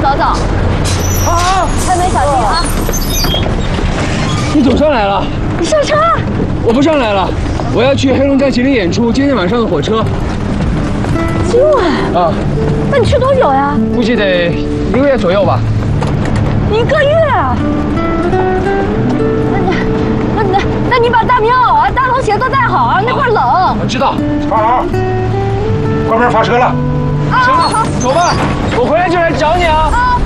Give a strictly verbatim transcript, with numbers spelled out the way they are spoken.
走走。 好， 开门小心啊！ 你总上来了。 你上车。 我不上来了，我要去黑龙江吉林演出，今天晚上的火车。 今晚啊？ 那你去多久呀？ 估计得一个月左右吧。 一个月？那你，那那那你把大棉袄啊、大龙鞋都带好啊，那会儿冷。 我知道。 好好，关门发车了。 啊， 行了，走吧，我回来就来找你啊。 啊。